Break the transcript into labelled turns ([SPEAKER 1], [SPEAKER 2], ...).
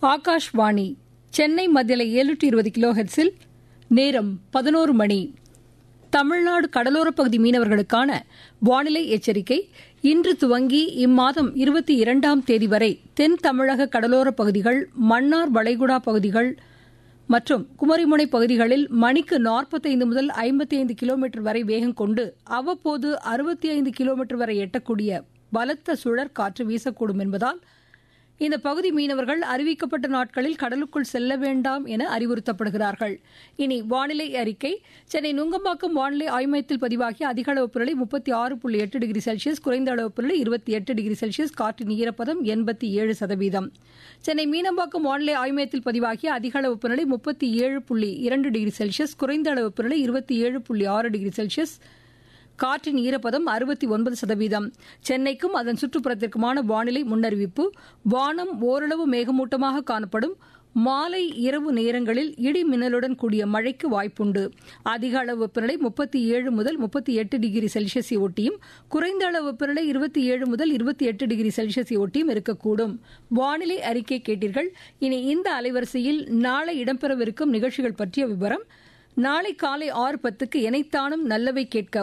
[SPEAKER 1] ஆகாஷ்வாணி சென்னை மத்தியில 720 கிலோ ஹெர்ட்ஸில் நேரம் 11 மணி. தமிழ்நாடு கடலோரப் பகுதி மீனவர்களுக்கான வானிலை எச்சரிக்கை. இன்று துவங்கி இம்மாதம் 22ஆம் தேதி வரை தென் தமிழக கடலோரப் பகுதிகள், மன்னார் வளைகுடா பகுதிகள் மற்றும் குமரிமுனை பகுதிகளில் மணிக்கு 45 முதல் 55 கிலோமீட்டர் வரை வேகம் கொண்டு அவ்வப்போது 65 கிலோமீட்டர் வரை எட்டக்கூடிய பலத்த சுழற் காற்று வீசக்கூடும் என்பதால் இந்த பகுதி மீனவர்கள் அறிவிக்கப்பட்ட நாட்களில் கடலுக்குள் செல்ல வேண்டாம் என அறிவுறுத்தப்படுகிறார்கள். இனி வானிலை அறிக்கை. சென்னை நுங்கம்பாக்கம் வானிலை ஆய்வு மையத்தில் பதிவாகிய அதிக அளவு புரளி 36.8 டிகிரி செல்சியஸ், குறைந்த அளவு புரளி 28 டிகிரி செல்சியஸ், காற்றின் ஈரப்பதம் 87%. சென்னை மீனம்பாக்கம் வானிலை ஆய்வு மையத்தில் பதிவாகிய அதிக அளவு புரளி 37.2 டிகிரி செல்சியஸ், குறைந்த அளவு புரளி 27.6 டிகிரி செல்சியஸ், காற்றின் ஈரப்பதம் 69%. சென்னைக்கும் அதன் சுற்றுப்புறத்திற்குமான வானிலை முன்னறிவிப்பு. வானம் ஓரளவு மேகமூட்டமாக காணப்படும். மாலை இரவு நேரங்களில் இடி மின்னலுடன் கூடிய மழைக்கு வாய்ப்புண்டு. அதிக அளவு வெப்பநிலை 37 முதல் 38 டிகிரி செல்சியஸை ஒட்டியும், குறைந்த அளவு வெப்பநிலை 27 முதல் 28 டிகிரி செல்சியஸை ஒட்டியும் இருக்கக்கூடும். வானிலை அறிக்கை கேட்டீர்கள். இனி இந்த அலைவரிசையில் நாளை இடம்பெறவிருக்கும் நிகழ்ச்சிகள் பற்றிய விவரம். நாளை காலை 6:10க்கு எனைத்தானும் நல்லவை கேட்க